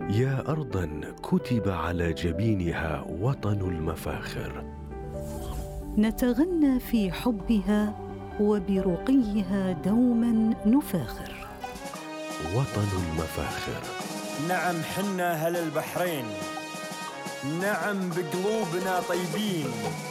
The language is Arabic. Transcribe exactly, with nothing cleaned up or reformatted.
يا أرضا كتب على جبينها وطن المفاخر، نتغنى في حبها وبرقيها دوما نفاخر. وطن المفاخر. نعم حنا أهل البحرين، نعم بقلوبنا طيبين.